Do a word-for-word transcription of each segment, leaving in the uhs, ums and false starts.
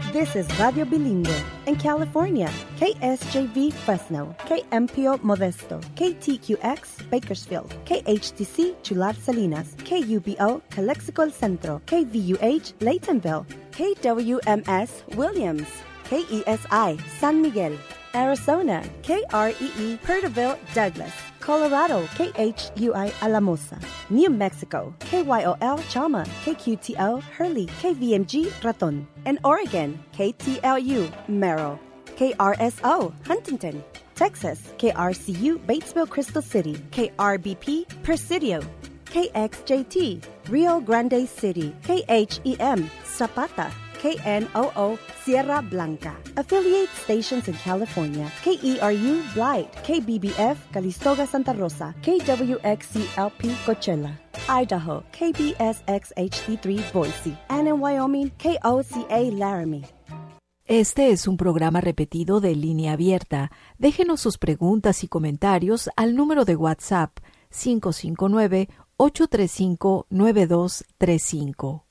This is Radio Bilingüe in California, K S J V Fresno, K M P O Modesto, K T Q X Bakersfield, K H T C Chular Salinas, K U B O Calexico El Centro, K V U H Laytonville, K W M S Williams, K E S I San Miguel, Arizona, K R E E Perterville Douglas, Colorado, K H U I Alamosa, New Mexico, K Y O L Chama, K Q T O Hurley, K V M G Raton, and Oregon, K T L U Merrill, K R S O Huntington, Texas, K R C U Batesville Crystal City, K R B P Presidio, K X J T Rio Grande City, K H E M Zapata, K N O O Sierra Blanca. Affiliate stations in California, K E R U Blight, K B B F Calistoga Santa Rosa, K W X C L P Coachella, Idaho, K B S X H D three Boise, and in Wyoming, K O C A Laramie. Este es un programa repetido de Línea Abierta. Déjenos sus preguntas y comentarios al número de WhatsApp cinco cinco nueve, ocho tres cinco, nueve dos tres cinco.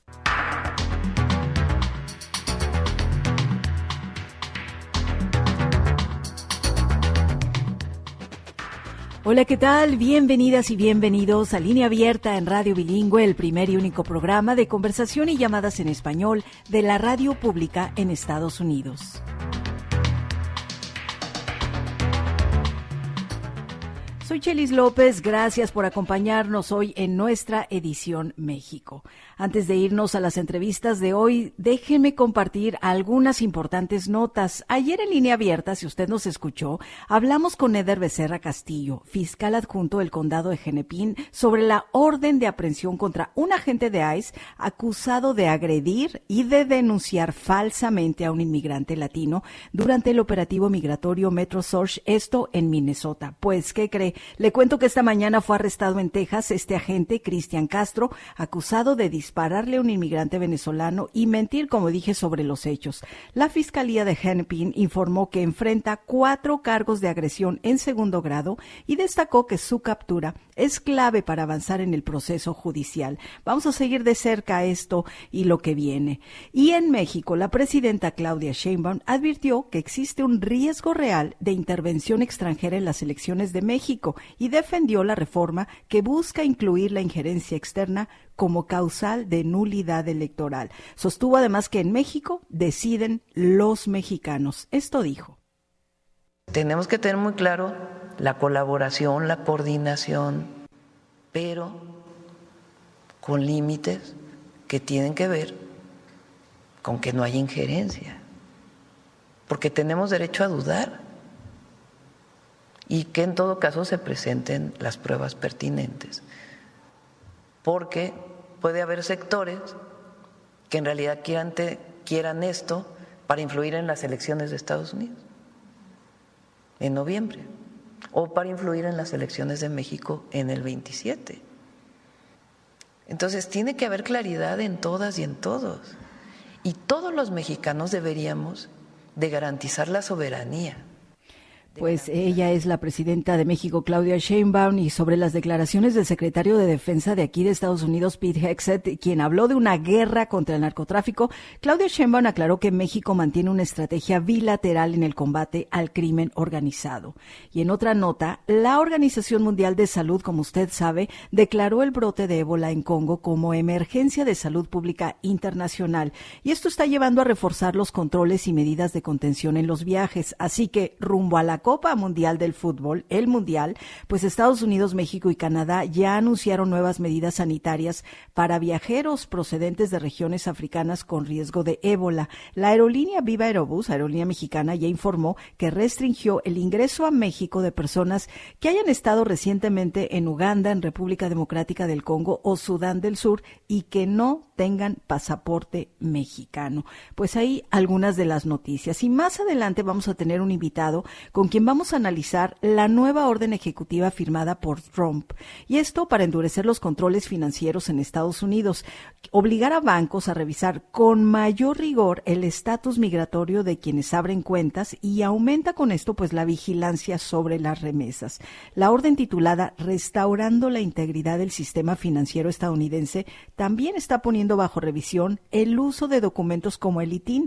Hola, ¿qué tal? Bienvenidas y bienvenidos a Línea Abierta en Radio Bilingüe, el primer y único programa de conversación y llamadas en español de la radio pública en Estados Unidos. Soy Chelis López, gracias por acompañarnos hoy en nuestra edición México. Antes de irnos a las entrevistas de hoy, déjenme compartir algunas importantes notas. Ayer en Línea Abierta, si usted nos escuchó, hablamos con Eder Becerra Castillo, fiscal adjunto del condado de Hennepin, sobre la orden de aprehensión contra un agente de I C E acusado de agredir y de denunciar falsamente a un inmigrante latino durante el operativo migratorio Metro Surge, esto en Minnesota. Pues, ¿qué cree? Le cuento que esta mañana fue arrestado en Texas este agente, Cristian Castro, acusado de dispararle a un inmigrante venezolano y mentir, como dije, sobre los hechos. La Fiscalía de Hennepin informó que enfrenta cuatro cargos de agresión en segundo grado y destacó que su captura es clave para avanzar en el proceso judicial. Vamos a seguir de cerca esto y lo que viene. Y en México, la presidenta Claudia Sheinbaum advirtió que existe un riesgo real de intervención extranjera en las elecciones de México y defendió la reforma que busca incluir la injerencia externa como causal de nulidad electoral. Sostuvo además que en México deciden los mexicanos. Esto dijo. Tenemos que tener muy claro la colaboración, la coordinación, pero con límites que tienen que ver con que no haya injerencia, porque tenemos derecho a dudar y que en todo caso se presenten las pruebas pertinentes, porque puede haber sectores que en realidad quieran, te, quieran esto para influir en las elecciones de Estados Unidos en noviembre o para influir en las elecciones de México en el veintisiete. Entonces tiene que haber claridad en todas y en todos, y todos los mexicanos deberíamos de garantizar la soberanía. Pues ella es la presidenta de México, Claudia Sheinbaum, y sobre las declaraciones del secretario de Defensa de aquí de Estados Unidos, Pete Hegseth, quien habló de una guerra contra el narcotráfico, Claudia Sheinbaum aclaró que México mantiene una estrategia bilateral en el combate al crimen organizado. Y en otra nota, la Organización Mundial de Salud, como usted sabe, declaró el brote de ébola en Congo como emergencia de salud pública internacional. Y esto está llevando a reforzar los controles y medidas de contención en los viajes. Así que, rumbo a la Copa Mundial del Fútbol, el Mundial, pues Estados Unidos, México y Canadá ya anunciaron nuevas medidas sanitarias para viajeros procedentes de regiones africanas con riesgo de ébola. La aerolínea Viva Aerobús, aerolínea mexicana, ya informó que restringió el ingreso a México de personas que hayan estado recientemente en Uganda, en República Democrática del Congo o Sudán del Sur y que no tengan pasaporte mexicano. Pues ahí algunas de las noticias. Y más adelante vamos a tener un invitado con quien vamos a analizar la nueva orden ejecutiva firmada por Trump. Y esto para endurecer los controles financieros en Estados Unidos, obligar a bancos a revisar con mayor rigor el estatus migratorio de quienes abren cuentas y aumenta con esto pues la vigilancia sobre las remesas. La orden titulada Restaurando la integridad del sistema financiero estadounidense también está poniendo bajo revisión el uso de documentos como el I T I N